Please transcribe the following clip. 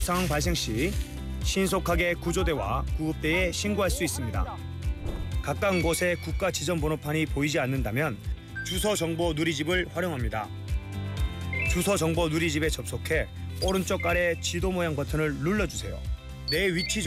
상황 발생 시 신속하게 구조대와 구급대에 신고할 수 있습니다. 가까운 곳에 국가 지정 번호판이 보이지 않는다면 주소 정보 누리집을 활용합니다. 주소 정보 누리집에 접속해 오른쪽 아래 지도 모양 버튼을 눌러주세요. 내 위치